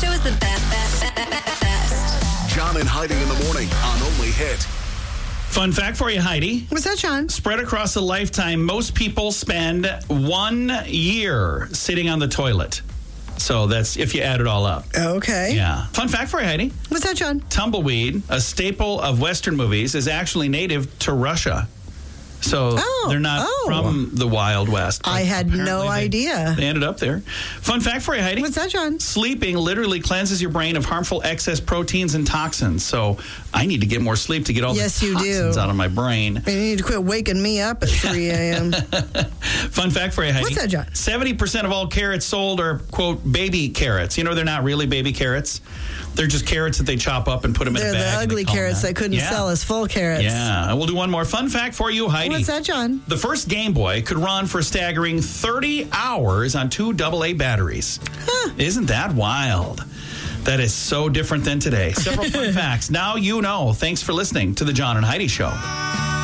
Show is the best. John and Heidi in the morning on Only Hit. Fun fact for you, Heidi. What's that, John? Spread across a lifetime, most people spend 1 year sitting on the toilet. So that's if you add it all up. Okay. Yeah. Fun fact for you, Heidi. What's that, John? Tumbleweed, a staple of Western movies, is actually native to Russia. So they're not from the Wild West. I had no idea. They ended up there. Fun fact for you, Heidi. What's that, John? Sleeping literally cleanses your brain of harmful excess proteins and toxins. So I need to get more sleep to get all the toxins out of my brain. You need to quit waking me up at 3 a.m. Fun fact for you, Heidi. What's that, John? 70% of all carrots sold are, quote, baby carrots. You know, they're not really baby carrots. They're just carrots that they chop up and put them in a bag. They're the ugly carrots they couldn't sell as full carrots. Yeah. And we'll do one more. Fun fact for you, Heidi. What's that, John? The first Game Boy could run for a staggering 30 hours on 2 AA batteries. Huh. Isn't that wild? That is so different than today. Several fun facts. Now you know. Thanks for listening to the John and Heidi Show.